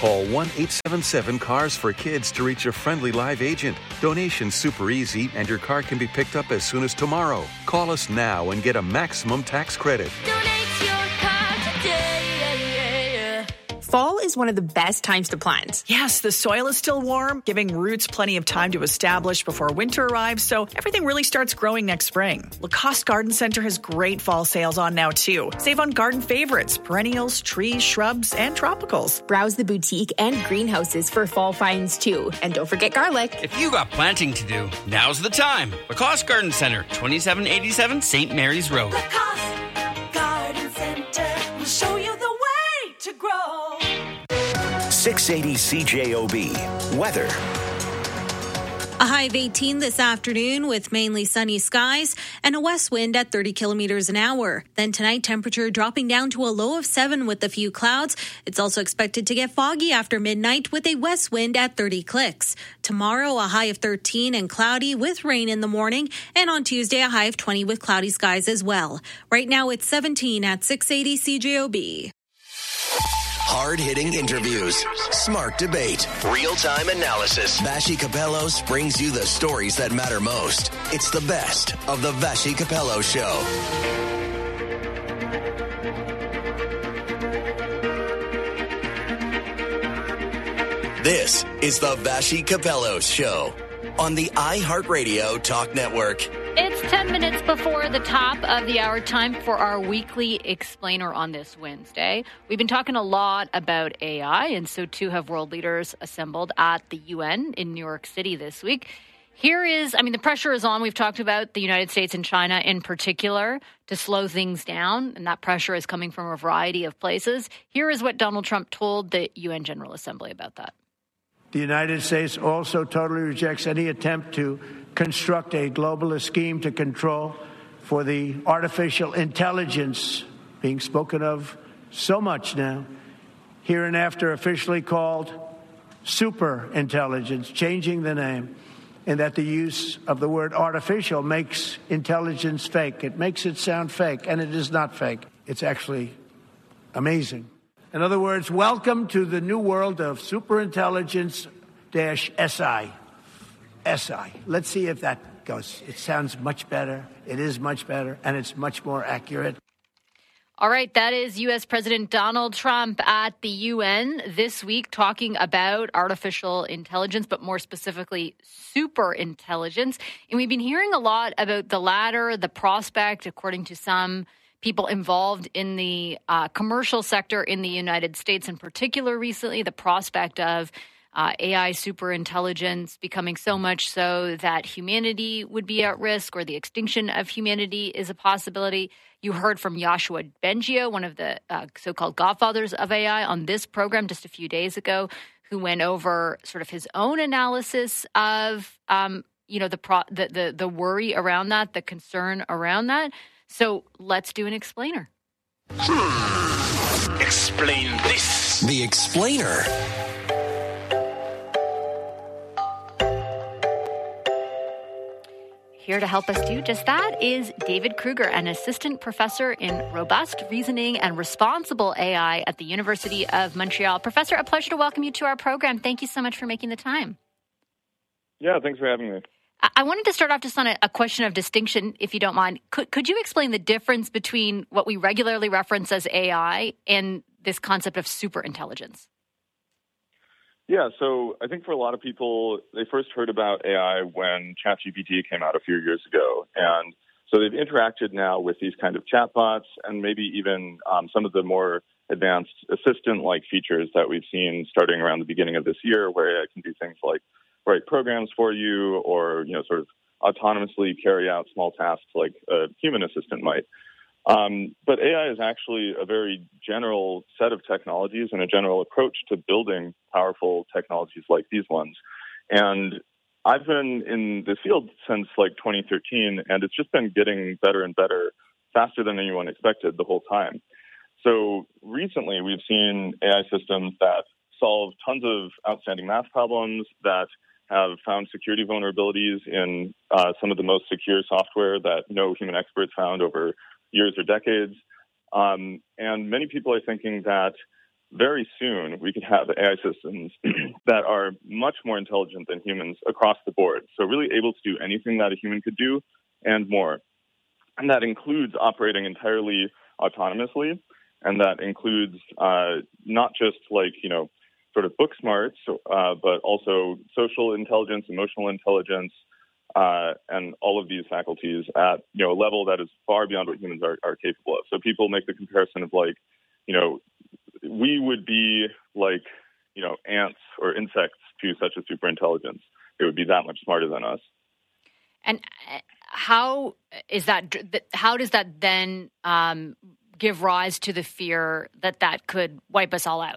Call 1-877-CARS-for-KIDS to reach a friendly live agent. Donation's super easy, and your car can be picked up as soon as tomorrow. Call us now and get a maximum tax credit. Donate your car today. Fall is one of the best times to plant. Yes, the soil is still warm, giving roots plenty of time to establish before winter arrives, so everything really starts growing next spring. Lacoste Garden Center has great fall sales on now, too. Save on garden favorites, perennials, trees, shrubs, and tropicals. Browse the boutique and greenhouses for fall finds, too. And don't forget garlic. If you got planting to do, now's the time. Lacoste Garden Center, 2787 St. Mary's Road. Lacoste Garden Center will show you the way to grow. 680 CJOB. Weather. A high of 18 this afternoon with mainly sunny skies and a west wind at 30 kilometers an hour. Then tonight, temperature dropping down to a low of 7 with a few clouds. It's also expected to get foggy after midnight with a west wind at 30 clicks. Tomorrow, a high of 13 and cloudy with rain in the morning. And on Tuesday, a high of 20 with cloudy skies as well. Right now, it's 17 at 680 CJOB. Hard-hitting interviews, smart debate, real-time analysis. Vassy Kapelos brings you the stories that matter most. It's the best of the Vassy Kapelos Show. This is the Vassy Kapelos Show on the iHeartRadio Talk Network. It's 10 minutes before the top of the hour, time for our weekly explainer on this Wednesday. We've been talking a lot about AI, and so too have world leaders assembled at the UN in New York City this week. The pressure is on. We've talked about the United States and China in particular to slow things down, and that pressure is coming from a variety of places. Here is what Donald Trump told the UN General Assembly about that. The United States also totally rejects any attempt to construct a globalist scheme to control for the artificial intelligence being spoken of so much now, hereinafter officially called super intelligence, changing the name, and that the use of the word artificial makes intelligence fake. It makes it sound fake, and it is not fake. It's actually amazing. In other words, welcome to the new world of superintelligence-SI. SI. Let's see if that goes. It sounds much better. It is much better, and it's much more accurate. All right, that is U.S. President Donald Trump at the UN this week talking about artificial intelligence, but more specifically, super intelligence. And we've been hearing a lot about the latter, the prospect, according to some people involved in the commercial sector in the United States in particular recently, the prospect of AI superintelligence becoming so much so that humanity would be at risk or the extinction of humanity is a possibility. You heard from Yoshua Bengio, one of the so-called godfathers of AI, on this program just a few days ago, who went over sort of his own analysis of the worry around that, the concern around that. So let's do an explainer. Explain this. The explainer. Here to help us do just that is David Kruger, an assistant professor in robust reasoning and responsible AI at the University of Montreal. Professor, a pleasure to welcome you to our program. Thank you so much for making the time. Yeah, thanks for having me. I wanted to start off just on a question of distinction, if you don't mind. Could you explain the difference between what we regularly reference as AI and this concept of superintelligence? Yeah, so I think for a lot of people, they first heard about AI when ChatGPT came out a few years ago. And so they've interacted now with these kind of chatbots and maybe even some of the more advanced assistant-like features that we've seen starting around the beginning of this year, where AI can do things like write programs for you or, sort of autonomously carry out small tasks like a human assistant might. But AI is actually a very general set of technologies and a general approach to building powerful technologies like these ones. And I've been in this field since 2013, and it's just been getting better and better, faster than anyone expected the whole time. So recently we've seen AI systems that solve tons of outstanding math problems, that have found security vulnerabilities in some of the most secure software that no human experts found over years or decades. And many people are thinking that very soon we could have AI systems that are much more intelligent than humans across the board. So really able to do anything that a human could do and more. And that includes operating entirely autonomously. And that includes not just sort of book smarts, but also social intelligence, emotional intelligence, and all of these faculties at a level that is far beyond what humans are capable of. So people make the comparison of we would be like ants or insects to such a super intelligence. It would be that much smarter than us. And how does that then give rise to the fear that could wipe us all out?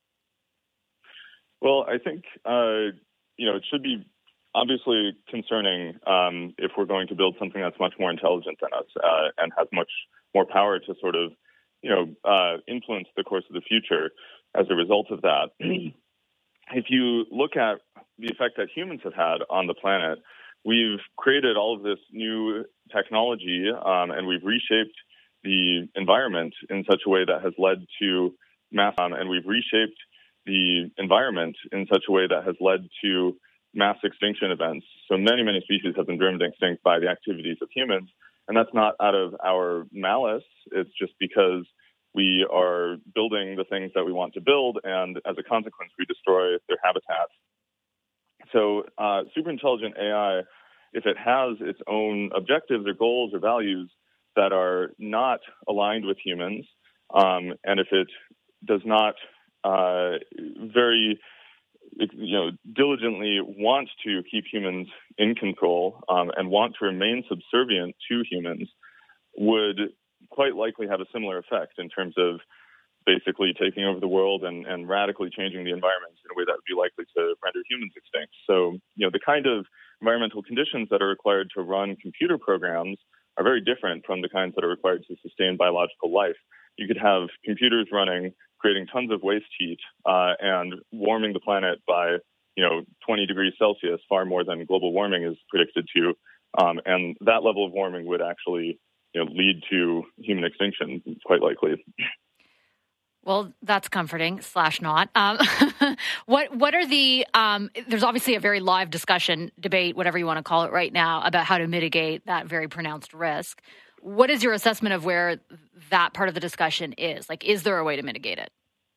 Well, I think it should be obviously concerning if we're going to build something that's much more intelligent than us and has much more power to sort of influence the course of the future as a result of that. If you look at the effect that humans have had on the planet, we've created all of this new technology and we've reshaped the environment in such a way that has led to mass extinction events. So many, many species have been driven extinct by the activities of humans. And that's not out of our malice. It's just because we are building the things that we want to build. And as a consequence, we destroy their habitats. So superintelligent AI, if it has its own objectives or goals or values that are not aligned with humans, and if it does not very diligently want to keep humans in control and want to remain subservient to humans, would quite likely have a similar effect in terms of basically taking over the world and radically changing the environment in a way that would be likely to render humans extinct. So, the kind of environmental conditions that are required to run computer programs are very different from the kinds that are required to sustain biological life. You could have computers running, creating tons of waste heat and warming the planet by 20 degrees Celsius, far more than global warming is predicted to. And that level of warming would actually lead to human extinction, quite likely. Well, that's comforting / not. What are the? There's obviously a very live discussion, debate, whatever you want to call it, right now about how to mitigate that very pronounced risk. What is your assessment of where that part of the discussion is? Is there a way to mitigate it?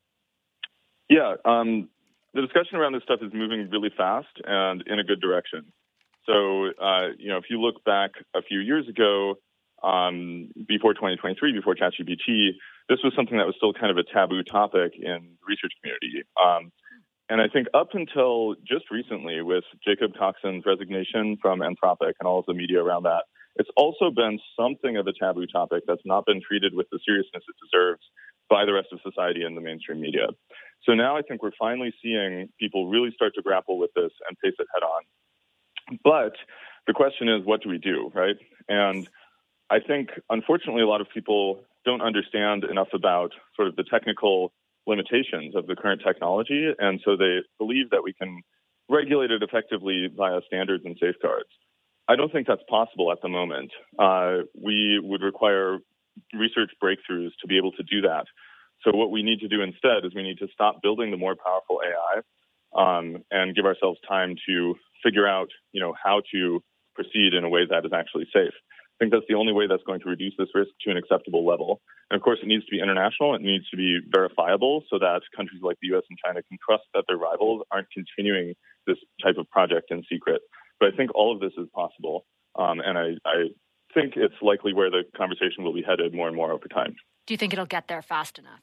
Yeah, the discussion around this stuff is moving really fast and in a good direction. So, if you look back a few years ago, before 2023, before ChatGPT, this was something that was still kind of a taboo topic in the research community. And I think up until just recently, with Jacob Coxon's resignation from Anthropic and all of the media around that, it's also been something of a taboo topic that's not been treated with the seriousness it deserves by the rest of society and the mainstream media. So now I think we're finally seeing people really start to grapple with this and face it head on. But the question is, what do we do, right? And I think, unfortunately, a lot of people don't understand enough about sort of the technical limitations of the current technology, and so they believe that we can regulate it effectively via standards and safeguards. I don't think that's possible at the moment. We would require research breakthroughs to be able to do that. So what we need to do instead is we need to stop building the more powerful AI and give ourselves time to figure out, how to proceed in a way that is actually safe. I think that's the only way that's going to reduce this risk to an acceptable level. And of course, it needs to be international. It needs to be verifiable so that countries like the U.S. and China can trust that their rivals aren't continuing this type of project in secret. But I think all of this is possible. And I think it's likely where the conversation will be headed more and more over time. Do you think it'll get there fast enough?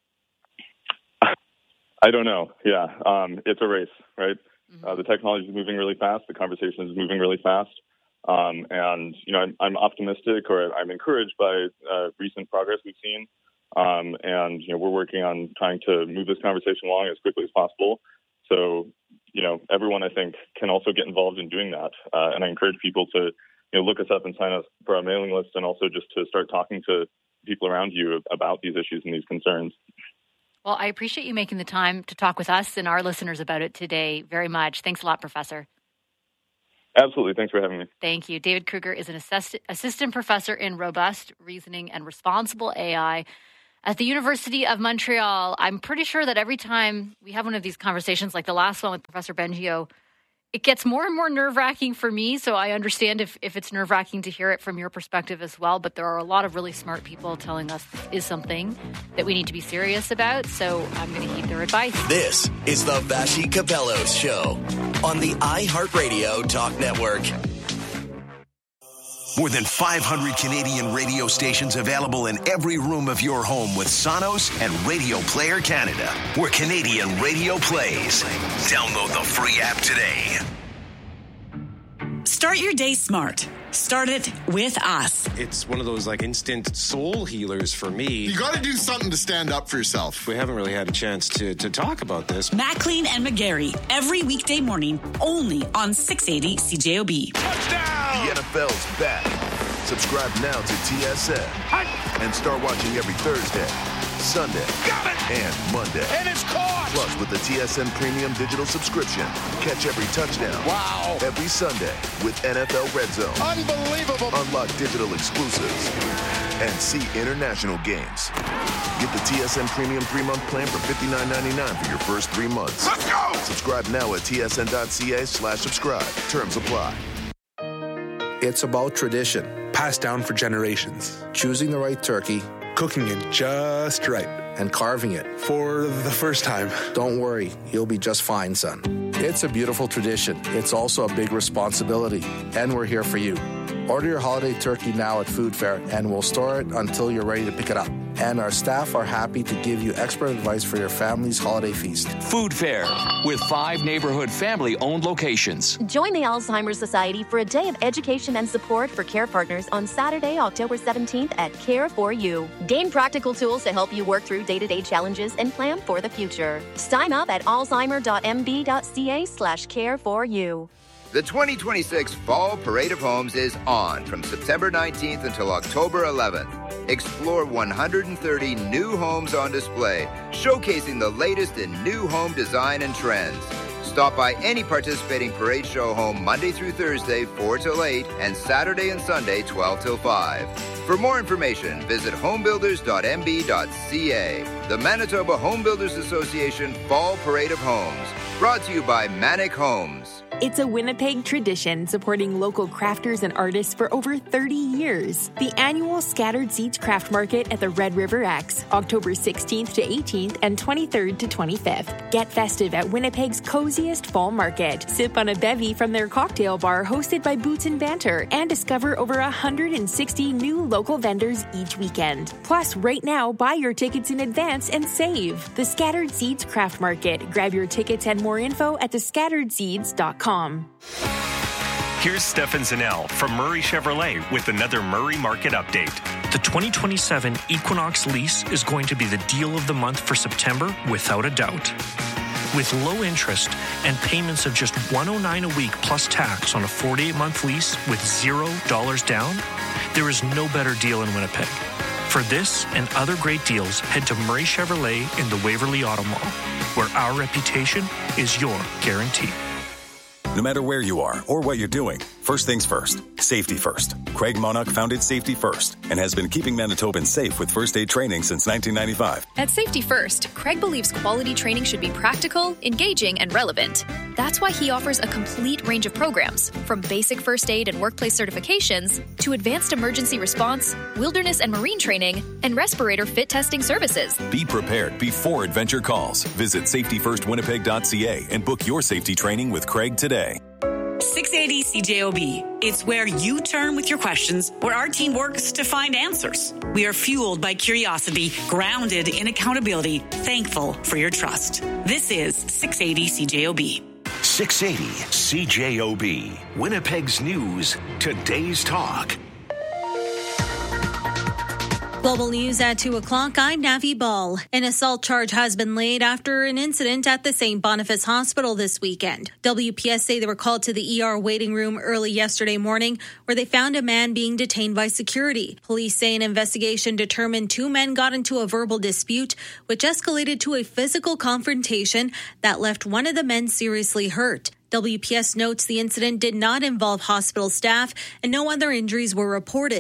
I don't know. Yeah. It's a race, right? Mm-hmm. The technology is moving really fast. The conversation is moving really fast. And, I'm optimistic, or I'm encouraged by recent progress we've seen. And, we're working on trying to move this conversation along as quickly as possible. So, everyone, I think, can also get involved in doing that. And I encourage people to, look us up and sign up for our mailing list, and also just to start talking to people around you about these issues and these concerns. Well, I appreciate you making the time to talk with us and our listeners about it today very much. Thanks a lot, Professor. Absolutely. Thanks for having me. Thank you. David Kruger is an assistant professor in robust reasoning and responsible AI At the University of Montreal, I'm pretty sure that every time we have one of these conversations, like the last one with Professor Bengio, it gets more and more nerve-wracking for me. So I understand if it's nerve-wracking to hear it from your perspective as well. But there are a lot of really smart people telling us this is something that we need to be serious about. So I'm going to heed their advice. This is the Vassy Capellos Show on the iHeartRadio Talk Network. More than 500 Canadian radio stations available in every room of your home with Sonos and Radio Player Canada, where Canadian radio plays. Download the free app today. Start your day smart. Start it with us. It's one of those like instant soul healers for me. You got to do something to stand up for yourself. We haven't really had a chance to talk about this. McLean and McGarry, every weekday morning, only on 680 CJOB. Touchdown! The NFL's back. Subscribe now to TSN and start watching every Thursday, Sunday, and Monday. And it's caught! Plus, with the TSN Premium Digital subscription, catch every touchdown. Wow! Every Sunday with NFL Red Zone. Unbelievable! Unlock digital exclusives and see international games. Get the TSN Premium 3-month plan for $59.99 for your first 3 months. Let's go! Subscribe now at tsn.ca/subscribe. Terms apply. It's about tradition, passed down for generations. Choosing the right turkey, cooking it just right, and carving it for the first time. Don't worry, you'll be just fine, son. It's a beautiful tradition. It's also a big responsibility, and we're here for you. Order your holiday turkey now at Food Fair, and we'll store it until you're ready to pick it up. And our staff are happy to give you expert advice for your family's holiday feast. Food Fair, with 5 neighborhood family-owned locations. Join the Alzheimer's Society for a day of education and support for care partners on Saturday, October 17th at Care4You. Gain practical tools to help you work through day-to-day challenges and plan for the future. Sign up at alzheimer.mb.ca/care4you. The 2026 Fall Parade of Homes is on from September 19th until October 11th. Explore 130 new homes on display, showcasing the latest in new home design and trends. Stop by any participating parade show home Monday through Thursday, 4 till 8, and Saturday and Sunday, 12 till 5. For more information, visit homebuilders.mb.ca. The Manitoba Home Builders Association Fall Parade of Homes. Brought to you by Manic Homes. It's a Winnipeg tradition supporting local crafters and artists for over 30 years. The annual Scattered Seeds Craft Market at the Red River X, October 16th to 18th and 23rd to 25th. Get festive at Winnipeg's coziest fall market. Sip on a bevy from their cocktail bar hosted by Boots and Banter and discover over 160 new local vendors each weekend. Plus, right now, buy your tickets in advance and save. The Scattered Seeds Craft Market. Grab your tickets and more info at thescatteredseeds.com. Here's Stefan Zanell from Murray Chevrolet with another Murray Market Update. The 2027 Equinox lease is going to be the deal of the month for September without a doubt. With low interest and payments of just $109 a week plus tax on a 48-month lease with $0 down, there is no better deal in Winnipeg. For this and other great deals, head to Murray Chevrolet in the Waverly Auto Mall, where our reputation is your guarantee. No matter where you are or what you're doing, first things first, safety first. Craig Monarch founded Safety First and has been keeping Manitobans safe with first aid training since 1995. At Safety First, Craig believes quality training should be practical, engaging, and relevant. That's why he offers a complete range of programs, from basic first aid and workplace certifications to advanced emergency response, wilderness and marine training, and respirator fit testing services. Be prepared before adventure calls. Visit safetyfirstwinnipeg.ca and book your safety training with Craig today. 680 CJOB. It's where you turn with your questions, where our team works to find answers. We are fueled by curiosity, grounded in accountability, thankful for your trust. This is 680 CJOB. 680 CJOB. Winnipeg's news, today's talk. Global news at 2 o'clock. I'm Navi Ball. An assault charge has been laid after an incident at the St. Boniface Hospital this weekend. WPS say they were called to the ER waiting room early yesterday morning, where they found a man being detained by security. Police say an investigation determined 2 men got into a verbal dispute, which escalated to a physical confrontation that left one of the men seriously hurt. WPS notes the incident did not involve hospital staff and no other injuries were reported.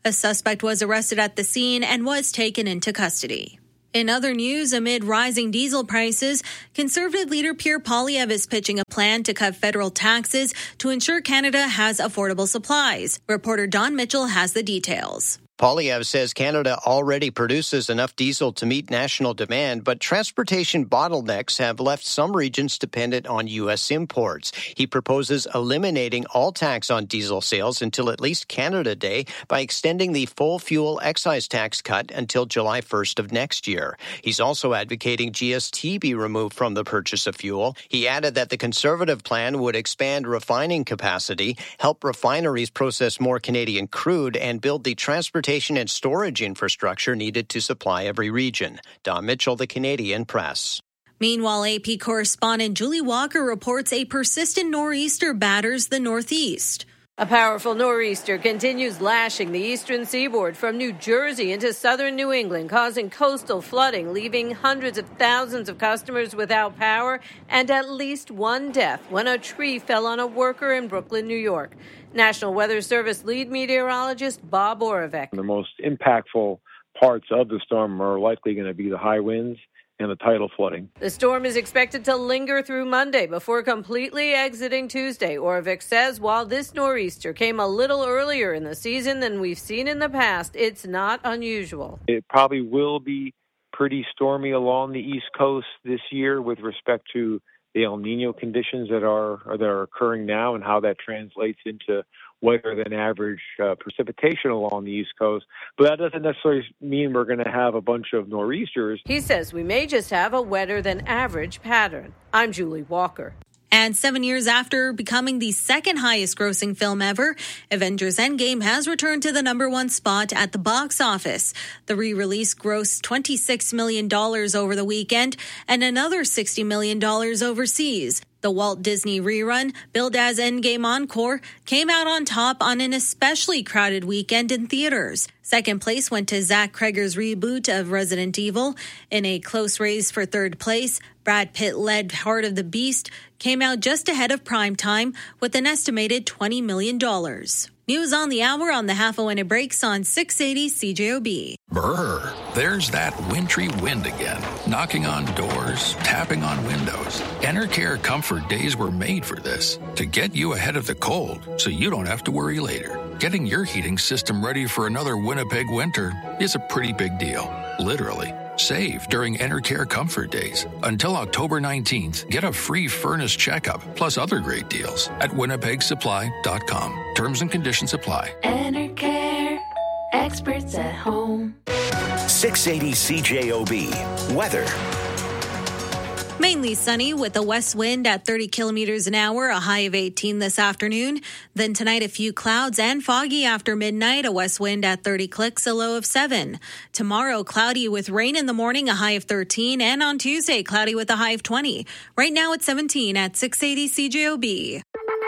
A suspect was arrested at the scene and was taken into custody. In other news, amid rising diesel prices, Conservative leader Pierre Poilievre is pitching a plan to cut federal taxes to ensure Canada has affordable supplies. Reporter Don Mitchell has the details. Poilievre says Canada already produces enough diesel to meet national demand, but transportation bottlenecks have left some regions dependent on U.S. imports. He proposes eliminating all tax on diesel sales until at least Canada Day by extending the full fuel excise tax cut until July 1st of next year. He's also advocating GST be removed from the purchase of fuel. He added that the Conservative plan would expand refining capacity, help refineries process more Canadian crude, and build the transportation and storage infrastructure needed to supply every region. Don Mitchell, The Canadian Press. Meanwhile, AP correspondent Julie Walker reports a persistent nor'easter batters the Northeast. A powerful nor'easter continues lashing the eastern seaboard from New Jersey into southern New England, causing coastal flooding, leaving hundreds of thousands of customers without power and at least one death when a tree fell on a worker in Brooklyn, New York. National Weather Service lead meteorologist Bob Oravec. The most impactful parts of the storm are likely going to be the high winds and the tidal flooding. The storm is expected to linger through Monday before completely exiting Tuesday. Oravec says while this nor'easter came a little earlier in the season than we've seen in the past, it's not unusual. It probably will be pretty stormy along the East Coast this year with respect to the El Nino conditions that are occurring now and how that translates into wetter than average precipitation along the East Coast. But that doesn't necessarily mean we're going to have a bunch of nor'easters. He says we may just have a wetter than average pattern. I'm Julie Walker. And 7 years after becoming the second highest grossing film ever, Avengers Endgame has returned to the #1 spot at the box office. The re-release grossed $26 million over the weekend and another $60 million overseas. The Walt Disney rerun, billed as Endgame Encore, came out on top on an especially crowded weekend in theaters. Second place went to Zach Cregger's reboot of Resident Evil. In a close race for third place, Brad Pitt-led Heart of the Beast came out just ahead of Primetime with an estimated $20 million. News on the hour on the half hour when it breaks on 680 CJOB. Brr, there's that wintry wind again, knocking on doors, tapping on windows. Enercare Comfort Days were made for this, to get you ahead of the cold so you don't have to worry later. Getting your heating system ready for another Winnipeg winter is a pretty big deal, literally. Save during Enercare Comfort Days. Until October 19th, get a free furnace checkup, plus other great deals at winnipegsupply.com. Terms and conditions apply. Enercare, experts at home. 680 CJOB. Weather. Mainly sunny with a west wind at 30 kilometers an hour, a high of 18 this afternoon. Then tonight, a few clouds and foggy after midnight, a west wind at 30 clicks, a low of 7. Tomorrow, cloudy with rain in the morning, a high of 13. And on Tuesday, cloudy with a high of 20. Right now it's 17 at 680 CJOB.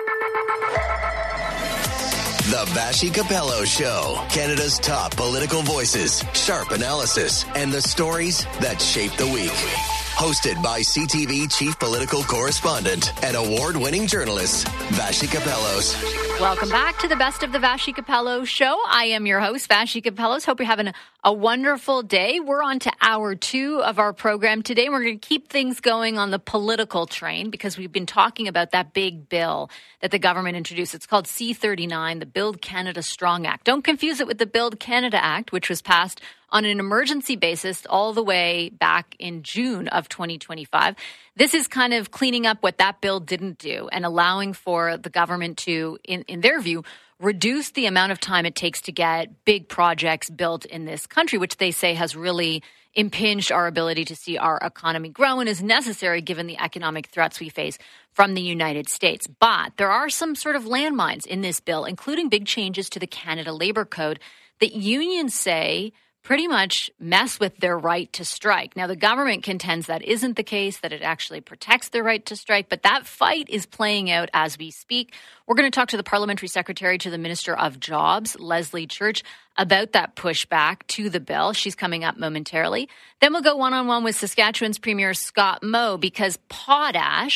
The Vassy Capello Show. Canada's top political voices, sharp analysis, and the stories that shape the week. Hosted by CTV Chief Political Correspondent and award-winning journalist, Vassy Capellos. Welcome back to the Best of the Vassy Capello Show. I am your host, Vassy Capellos. Hope you're having a wonderful day. We're on to hour 2 of our program today. We're going to keep things going on the political train because we've been talking about that big bill that the government introduced. It's called C-39, the Build Canada Strong Act. Don't confuse it with the Build Canada Act, which was passed on an emergency basis all the way back in June of 2025. This is kind of cleaning up what that bill didn't do and allowing for the government to, in their view, reduce the amount of time it takes to get big projects built in this country, which they say has really impinged our ability to see our economy grow and is necessary given the economic threats we face from the United States. But there are some sort of landmines in this bill, including big changes to the Canada Labour Code that unions say pretty much mess with their right to strike. Now, the government contends that isn't the case, that it actually protects their right to strike, but that fight is playing out as we speak. We're going to talk to the Parliamentary Secretary to the Minister of Jobs, Leslie Church, about that pushback to the bill. She's coming up momentarily. Then we'll go one-on-one with Saskatchewan's Premier Scott Moe because potash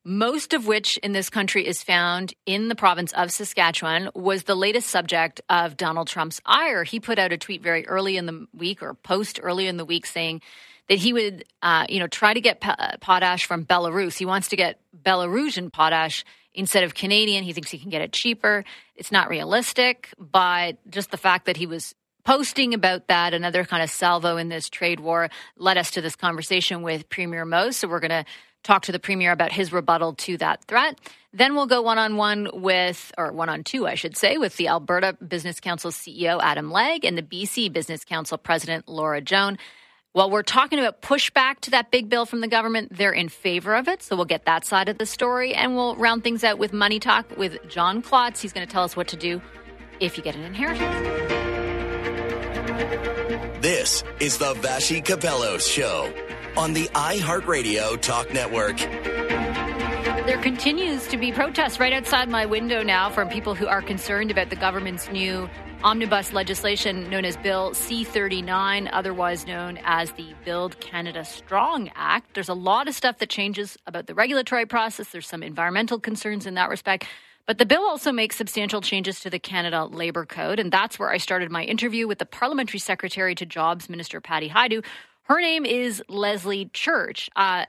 most of which in this country is found in the province of Saskatchewan, was the latest subject of Donald Trump's ire. He put out a tweet very early in the week, or post early in the week, saying that he would, try to get potash from Belarus. He wants to get Belarusian potash instead of Canadian. He thinks he can get it cheaper. It's not realistic, but just the fact that he was posting about that, another kind of salvo in this trade war, led us to this conversation with Premier Moe. So we're going to talk to the Premier about his rebuttal to that threat. Then we'll go one-on-two, I should say, with the Alberta Business Council CEO, Adam Legge, and the BC Business Council President, Laura Joan. While we're talking about pushback to that big bill from the government, they're in favor of it. So we'll get that side of the story. And we'll round things out with Money Talk with John Klotz. He's going to tell us what to do if you get an inheritance. This is the Vassy Kapelos Show on the iHeartRadio Talk Network. There continues to be protests right outside my window now from people who are concerned about the government's new omnibus legislation known as Bill C-39, otherwise known as the Build Canada Strong Act. There's a lot of stuff that changes about the regulatory process. There's some environmental concerns in that respect. But the bill also makes substantial changes to the Canada Labour Code, and that's where I started my interview with the Parliamentary Secretary to Jobs, Minister Patty Hajdu. Her name is Leslie Church. I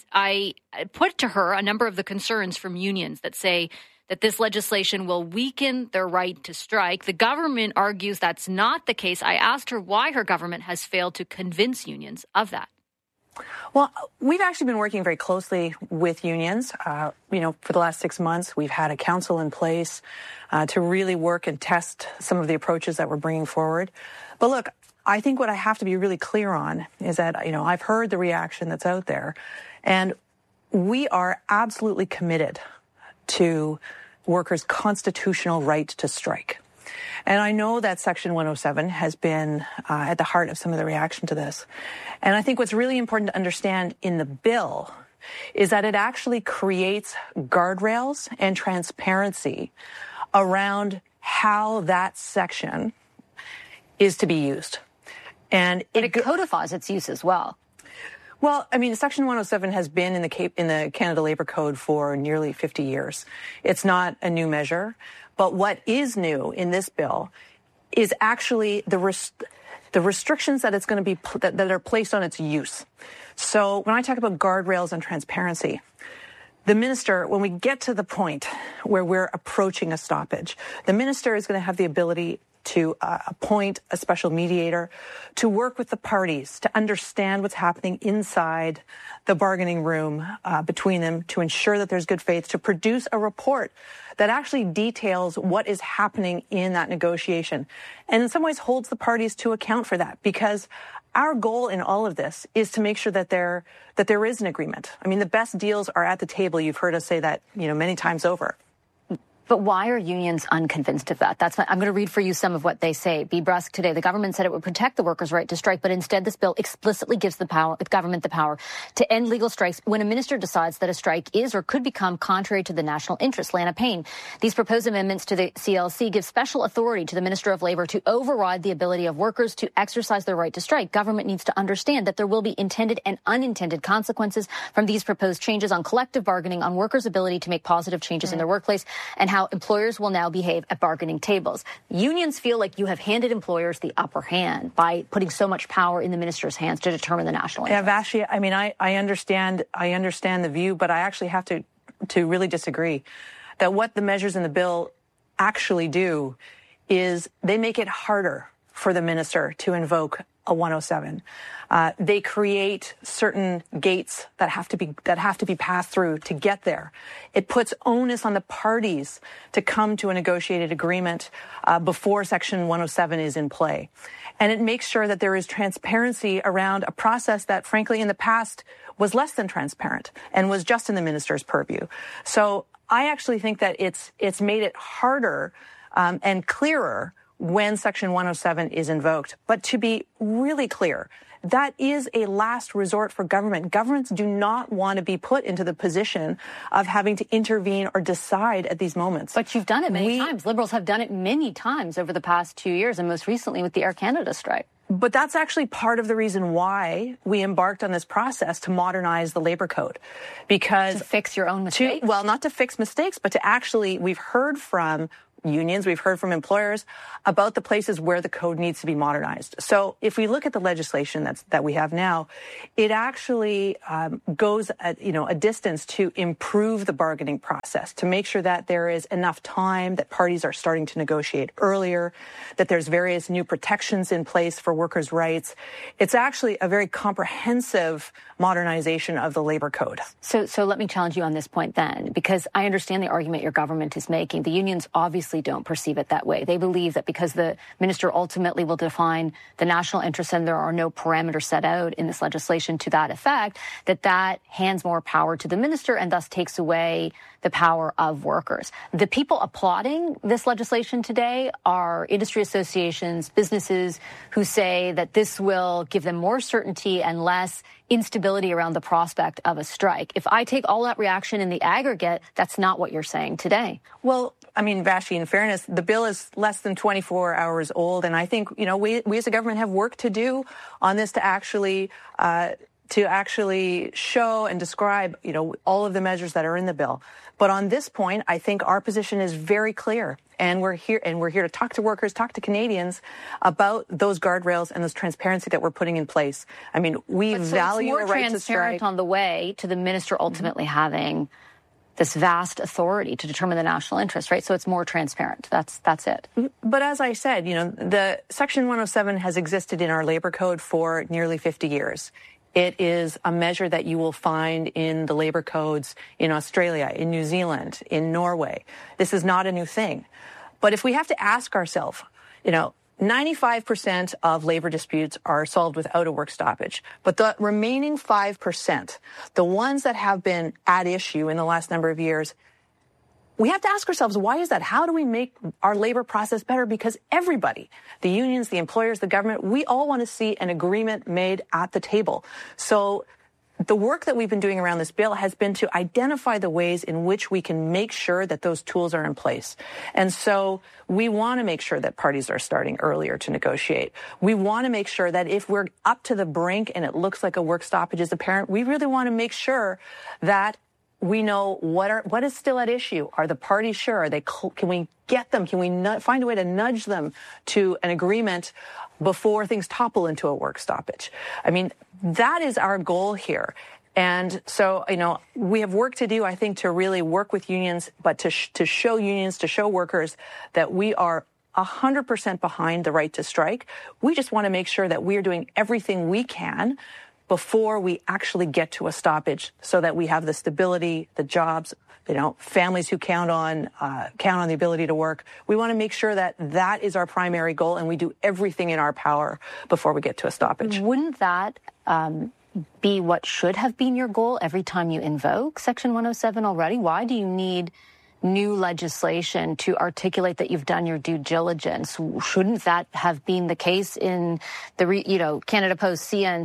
put to her a number of the concerns from unions that say that this legislation will weaken their right to strike. The government argues that's not the case. I asked her why her government has failed to convince unions of that. Well, we've actually been working very closely with unions. For the last 6 months, we've had a council in place to really work and test some of the approaches that we're bringing forward. But look, I think what I have to be really clear on is that, I've heard the reaction that's out there, and we are absolutely committed to workers' constitutional right to strike. And I know that Section 107 has been at the heart of some of the reaction to this. And I think what's really important to understand in the bill is that it actually creates guardrails and transparency around how that section is to be used. And it codifies its use as well. Well, Section 107 has been in the Canada Labour Code for nearly 50 years. It's not a new measure. But what is new in this bill is actually the restrictions that it's going to be that are placed on its use. So when I talk about guardrails and transparency, the minister, when we get to the point where we're approaching a stoppage, the minister is going to have the ability to appoint a special mediator to work with the parties to understand what's happening inside the bargaining room between them, to ensure that there's good faith, to produce a report that actually details what is happening in that negotiation, and in some ways holds the parties to account for that, because our goal in all of this is to make sure that there is an agreement. The best deals are at the table. You've heard us say that, many times over. But why are unions unconvinced of that? I'm going to read for you some of what they say. Be Brusque today. The government said it would protect the workers' right to strike, but instead this bill explicitly gives the government the power to end legal strikes when a minister decides that a strike is or could become contrary to the national interest. Lana Payne. These proposed amendments to the CLC give special authority to the Minister of Labour to override the ability of workers to exercise their right to strike. Government needs to understand that there will be intended and unintended consequences from these proposed changes on collective bargaining, on workers' ability to make positive changes in their workplace, and how employers will now behave at bargaining tables. Unions feel like you have handed employers the upper hand by putting so much power in the minister's hands to determine the national interest. Yeah, Vassy, I understand the view, but I actually have to really disagree. That what the measures in the bill actually do is they make it harder for the minister to invoke a 107. They create certain gates that have to be passed through to get there. It puts onus on the parties to come to a negotiated agreement before Section 107 is in play. And it makes sure that there is transparency around a process that, frankly, in the past was less than transparent and was just in the minister's purview. So I actually think that it's made it harder and clearer when Section 107 is invoked. But to be really clear, that is a last resort for government. Governments do not want to be put into the position of having to intervene or decide at these moments. But you've done it many times. Liberals have done it many times over the past 2 years, and most recently with the Air Canada strike. But that's actually part of the reason why we embarked on this process to modernize the labor code. Because to fix your own mistakes? Well, not to fix mistakes, but to actually, we've heard from unions, we've heard from employers about the places where the code needs to be modernized. So if we look at the legislation that we have now, it actually goes a distance to improve the bargaining process, to make sure that there is enough time, that parties are starting to negotiate earlier, that there's various new protections in place for workers' rights. It's actually a very comprehensive modernization of the labor code. So let me challenge you on this point then, because I understand the argument your government is making. The unions obviously don't perceive it that way. They believe that because the minister ultimately will define the national interest and there are no parameters set out in this legislation to that effect, that hands more power to the minister and thus takes away the power of workers. The people applauding this legislation today are industry associations, businesses who say that this will give them more certainty and less instability around the prospect of a strike. If I take all that reaction in the aggregate, that's not what you're saying today. Well, I mean, Vashi, in fairness, the bill is less than 24 hours old, and I think, we as a government have work to do on this to actually show and describe, all of the measures that are in the bill. But on this point, I think our position is very clear. And we're here to talk to workers, talk to Canadians about those guardrails and this transparency that we're putting in place. I mean, we value the right to strike. It's more transparent on the way to the minister ultimately having this vast authority to determine the national interest, right? So it's more transparent. That's it. But as I said, the Section 107 has existed in our labor code for nearly 50 years. It is a measure that you will find in the labor codes in Australia, in New Zealand, in Norway. This is not a new thing. But if we have to ask ourselves, 95% of labor disputes are solved without a work stoppage. But the remaining 5%, the ones that have been at issue in the last number of years, we have to ask ourselves, why is that? How do we make our labor process better? Because everybody, the unions, the employers, the government, we all want to see an agreement made at the table. So the work that we've been doing around this bill has been to identify the ways in which we can make sure that those tools are in place. And so we want to make sure that parties are starting earlier to negotiate. We want to make sure that if we're up to the brink and it looks like a work stoppage is apparent, we really want to make sure that we know what is still at issue. Are the parties sure? Can we get them? Can we find a way to nudge them to an agreement before things topple into a work stoppage? I mean, that is our goal here. And so, we have work to do, I think, to really work with unions, but to show unions, to show workers that we are 100% behind the right to strike. We just want to make sure that we are doing everything we can before we actually get to a stoppage so that we have the stability, the jobs, families who count on the ability to work. We want to make sure that that is our primary goal and we do everything in our power before we get to a stoppage. Wouldn't that be what should have been your goal every time you invoke Section 107 already? Why do you need new legislation to articulate that you've done your due diligence? Shouldn't that have been the case in the, Canada Post, CN,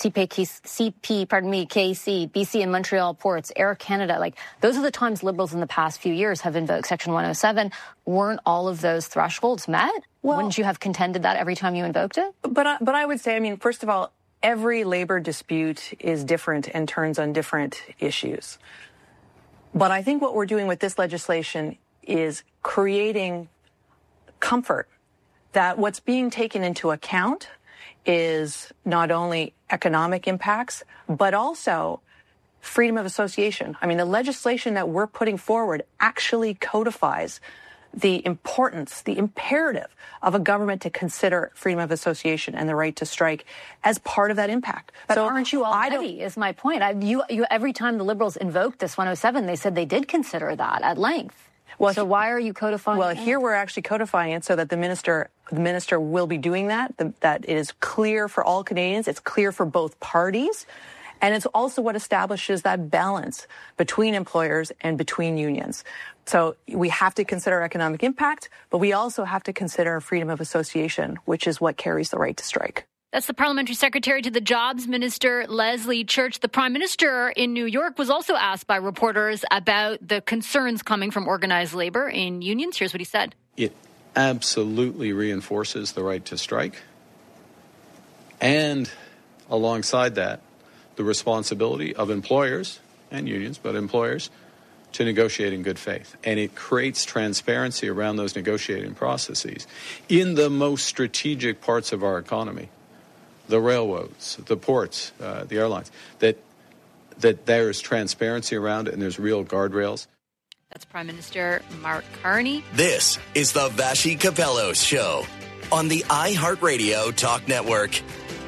KC, BC and Montreal ports, Air Canada? Like, those are the times Liberals in the past few years have invoked Section 107. Weren't all of those thresholds met? Well, wouldn't you have contended that every time you invoked it? But I would say, first of all, every labor dispute is different and turns on different issues. But I think what we're doing with this legislation is creating comfort that what's being taken into account is not only economic impacts, but also freedom of association. The legislation that we're putting forward actually codifies the importance, the imperative of a government to consider freedom of association and the right to strike as part of that impact. But aren't you already, is my point. Every time the Liberals invoked this 107, they said they did consider that at length. Well, so why are you codifying it? Well, here we're actually codifying it so that the minister will be doing that, that it is clear for all Canadians, it's clear for both parties. And it's also what establishes that balance between employers and between unions. So we have to consider economic impact, but we also have to consider freedom of association, which is what carries the right to strike. That's the Parliamentary Secretary to the Jobs Minister, Leslie Church. The Prime Minister in New York was also asked by reporters about the concerns coming from organized labor in unions. Here's what he said. It absolutely reinforces the right to strike. And alongside that, the responsibility of employers and unions, but employers, to negotiate in good faith. And it creates transparency around those negotiating processes in the most strategic parts of our economy, the railroads, the ports, the airlines, that there's transparency around it and there's real guardrails. That's Prime Minister Mark Carney. This is the Vassy Capello Show on the iHeartRadio Talk Network.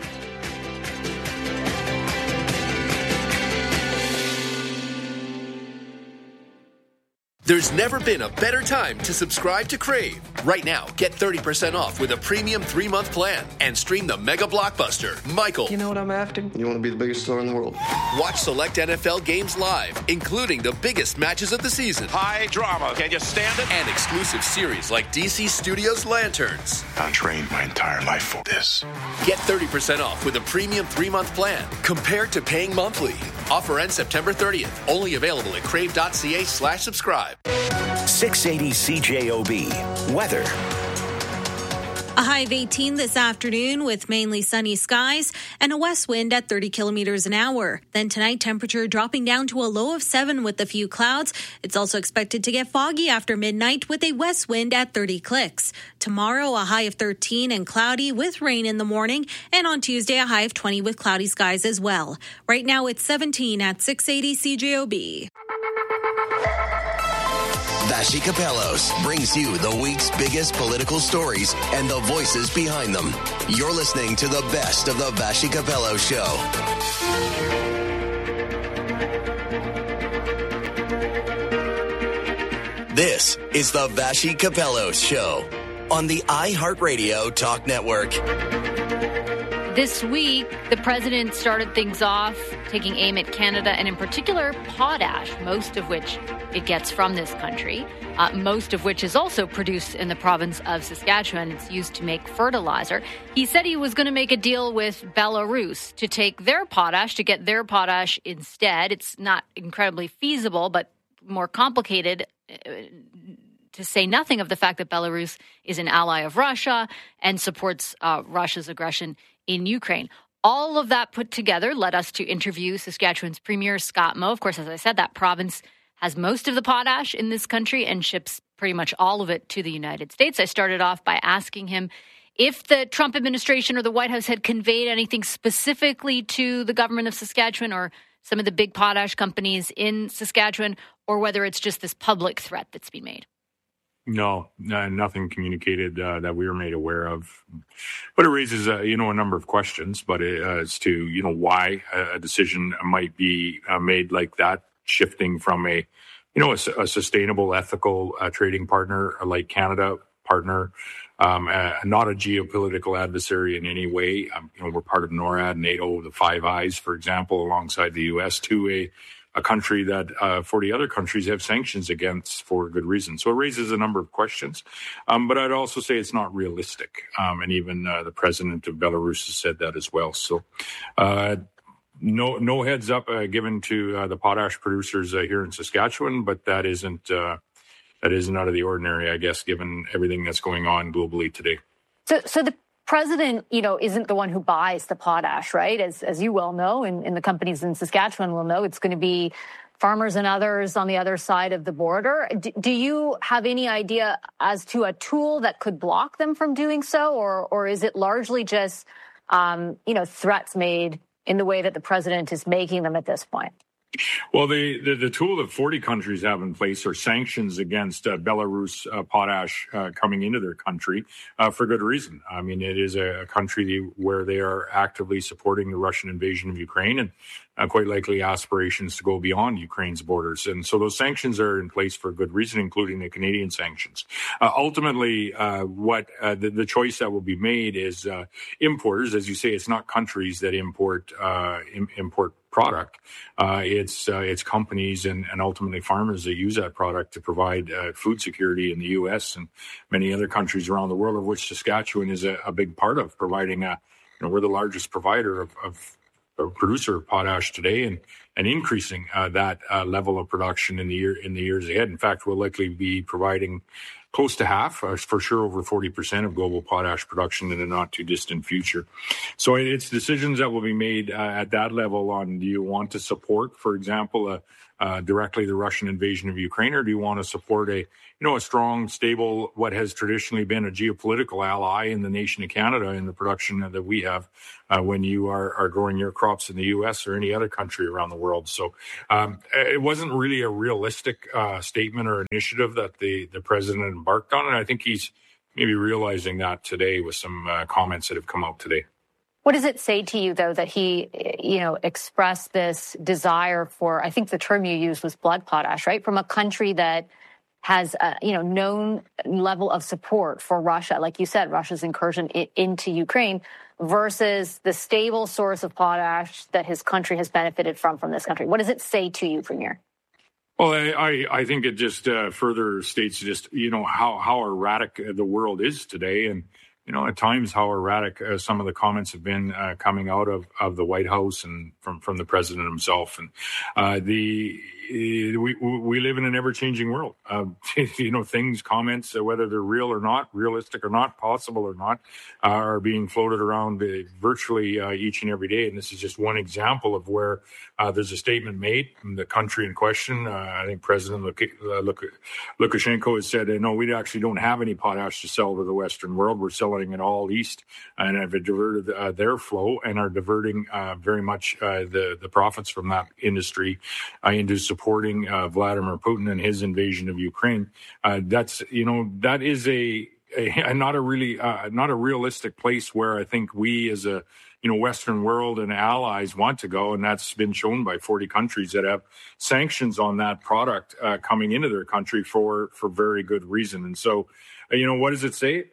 There's never been a better time to subscribe to Crave. Right now, get 30% off with a premium 3-month plan and stream the mega blockbuster, Michael. You know what I'm after? You want to be the biggest star in the world. Watch select NFL games live, including the biggest matches of the season. High drama. Can you stand it? And exclusive series like DC Studios Lanterns. I trained my entire life for this. Get 30% off with a premium 3-month plan compared to paying monthly. Offer ends September 30th. Only available at crave.ca/subscribe. 680 CJOB. Weather. A high of 18 this afternoon with mainly sunny skies and a west wind at 30 kilometers an hour. Then tonight, temperature dropping down to a low of 7 with a few clouds. It's also expected to get foggy after midnight with a west wind at 30 clicks. Tomorrow, a high of 13 and cloudy with rain in the morning. And on Tuesday, a high of 20 with cloudy skies as well. Right now, it's 17 at 680 CJOB. Vassy Capellos brings you the week's biggest political stories and the voices behind them. You're listening to the best of the Vassy Capello Show. This is the Vassy Capello Show on the iHeartRadio Talk Network. This week, the president started things off taking aim at Canada and in particular potash, most of which it gets from this country, most of which is also produced in the province of Saskatchewan. It's used to make fertilizer. He said he was going to make a deal with Belarus to take their potash, to get their potash instead. It's not incredibly feasible, but more complicated, to say nothing of the fact that Belarus is an ally of Russia and supports Russia's aggression in Ukraine. All of that put together led us to interview Saskatchewan's Premier Scott Moe. Of course, as I said, that province has most of the potash in this country and ships pretty much all of it to the United States. I started off by asking him if the Trump administration or the White House had conveyed anything specifically to the government of Saskatchewan or some of the big potash companies in Saskatchewan, or whether it's just this public threat that's been made. No, nothing communicated that we were made aware of. But it raises, a number of questions. But as to, why a decision might be made like that, shifting from a sustainable, ethical trading partner like Canada, partner, not a geopolitical adversary in any way. We're part of NORAD, NATO, the Five Eyes, for example, alongside the U.S. to a country that 40 other countries have sanctions against for good reason. So it raises a number of questions. But I'd also say it's not realistic. And even the president of Belarus has said that as well. So no heads up given to the potash producers here in Saskatchewan, but that isn't out of the ordinary, I guess, given everything that's going on globally today. So the president, isn't the one who buys the potash, right? As you well know, and the companies in Saskatchewan will know, it's going to be farmers and others on the other side of the border. Do you have any idea as to a tool that could block them from doing so? Or is it largely just, threats made in the way that the president is making them at this point? Well, the tool that 40 countries have in place are sanctions against Belarus potash coming into their country for good reason. I mean, it is a country where they are actively supporting the Russian invasion of Ukraine and quite likely aspirations to go beyond Ukraine's borders. And so those sanctions are in place for good reason, including the Canadian sanctions. Ultimately, what the choice that will be made is importers. As you say, it's not countries that import product. It's companies and ultimately farmers that use that product to provide food security in the U.S. and many other countries around the world, of which Saskatchewan is a big part of, providing we're the largest provider of producer of potash today, and increasing that level of production in the years ahead. In fact, we'll likely be providing close to half, for sure over 40% of global potash production in the not too distant future. So it's decisions that will be made at that level on, do you want to support, for example, directly the Russian invasion of Ukraine, or do you want to support a strong, stable, what has traditionally been a geopolitical ally in the nation of Canada in the production that we have when you are growing your crops in the U.S. or any other country around the world. So it wasn't really a realistic statement or initiative that the president embarked on, and I think he's maybe realizing that today with some comments that have come out today. What does it say to you, though, that he, expressed this desire for, I think the term you used was blood potash, right? From a country that has a, known level of support for Russia, like you said, Russia's incursion into Ukraine, versus the stable source of potash that his country has benefited from this country. What does it say to you, Premier? Well, I think it just further states just, how erratic the world is today. And, at times how erratic some of the comments have been coming out of the White House and from the president himself. And we live in an ever-changing world. Things, comments, whether they're real or not, realistic or not, possible or not, are being floated around virtually each and every day. And this is just one example of where there's a statement made from the country in question. I think President Lukashenko has said, no, we actually don't have any potash to sell to the Western world. We're selling it all east and have diverted their flow and are diverting very much the profits from that industry into supporting Vladimir Putin and his invasion of Ukraine. That is not a realistic place where I think we as a Western world and allies want to go, and that's been shown by 40 countries that have sanctions on that product coming into their country for very good reason. And so, what does it say?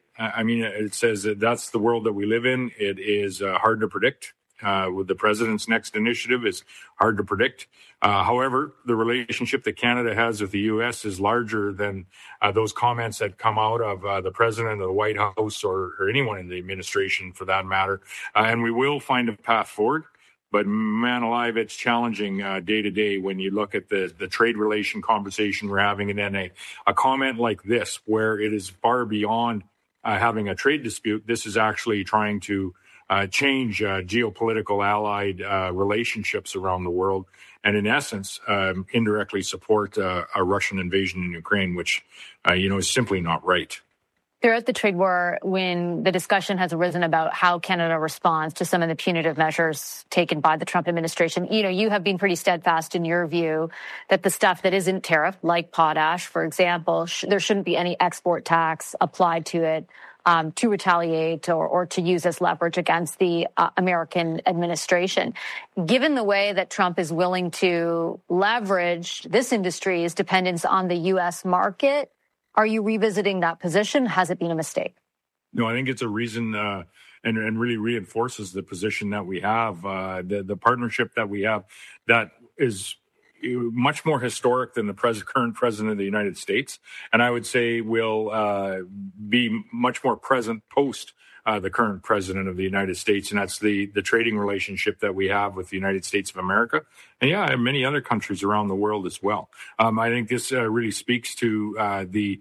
It says that that's the world that we live in. It is hard to predict. With the president's next initiative is hard to predict. However, the relationship that Canada has with the U.S. is larger than those comments that come out of the president of the White House or anyone in the administration for that matter. And we will find a path forward. But man alive, it's challenging day to day when you look at the trade relation conversation we're having, and then a comment like this, where it is far beyond having a trade dispute. This is actually trying to change geopolitical allied relationships around the world, and in essence, indirectly support a Russian invasion in Ukraine, which, is simply not right. Throughout the trade war, when the discussion has arisen about how Canada responds to some of the punitive measures taken by the Trump administration, you have been pretty steadfast in your view that the stuff that isn't tariffed, like potash, for example, there shouldn't be any export tax applied to it to retaliate or to use as leverage against the American administration. Given the way that Trump is willing to leverage this industry's dependence on the U.S. market, are you revisiting that position? Has it been a mistake? No, I think it's a reason and really reinforces the position that we have, the partnership that we have that is much more historic than the current president of the United States. And I would say will be much more present post the current president of the United States. And that's the trading relationship that we have with the United States of America. And and many other countries around the world as well. I think this really speaks to the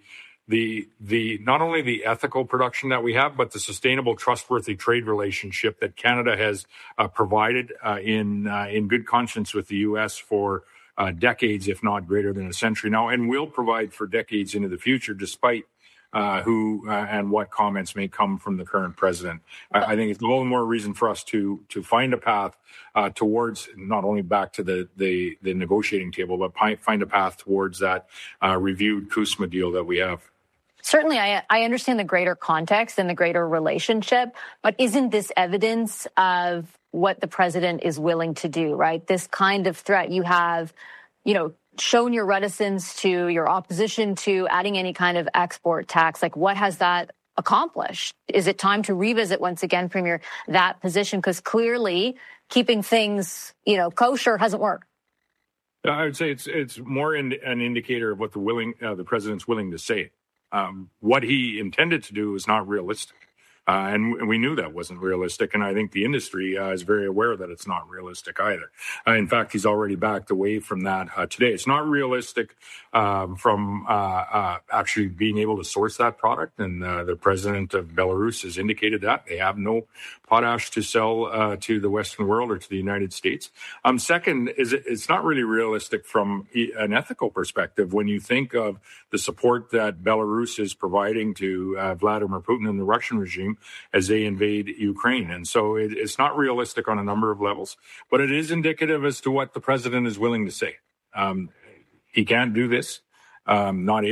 not only the ethical production that we have, but the sustainable, trustworthy trade relationship that Canada has provided in good conscience with the U.S. for decades, if not greater than a century now, and will provide for decades into the future, despite who and what comments may come from the current president. I think it's a little more reason for us to find a path towards not only back to the negotiating table, but find a path towards that reviewed CUSMA deal that we have. Certainly, I understand the greater context and the greater relationship, but isn't this evidence of what the president is willing to do, right? This kind of threat you have, shown your reticence to, your opposition to adding any kind of export tax. Like, what has that accomplished? Is it time to revisit once again, Premier, that position? Because clearly keeping things, kosher hasn't worked. I would say it's more an indicator of what the president's willing to say. What he intended to do is not realistic. And we knew that wasn't realistic. And I think the industry is very aware that it's not realistic either. In fact, he's already backed away from that today. It's not realistic from actually being able to source that product. And the president of Belarus has indicated that they have no potash to sell to the Western world or to the United States. Second, it's not really realistic from an ethical perspective when you think of the support that Belarus is providing to Vladimir Putin and the Russian regime as they invade Ukraine. And so it's not realistic on a number of levels, but it is indicative as to what the president is willing to say. He can't do this, not